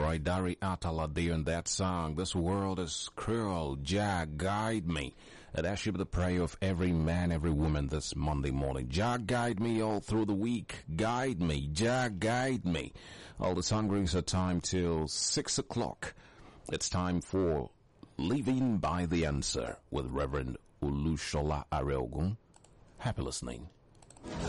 right, Dari Atalade in that song. This world is cruel. Jah, guide me. That should be the prayer of every man, every woman this Monday morning. Jah, guide me all through the week. Guide me. Jah, guide me. All the song brings our time till 6 o'clock. It's time for Living by the Answer with Reverend Olushola Areogun. Happy listening.